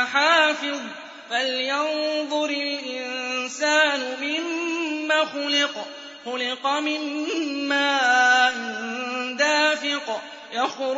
حَافِظٌ فَلْيَنظُرِ الْإِنسَانُ مِمَّ خُلِقَ مِن مَّاءٍ دَافِقٍ